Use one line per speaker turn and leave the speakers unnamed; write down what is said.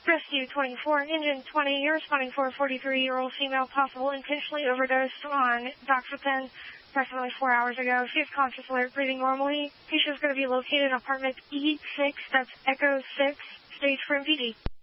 Rescue 24, engine 20, you're responding for a 43-year-old female possible intentionally overdosed on Doxepin approximately 4 hours ago. She is conscious, alert, breathing normally. Patient is going to be located in apartment E6, that's Echo 6, stage for MPD.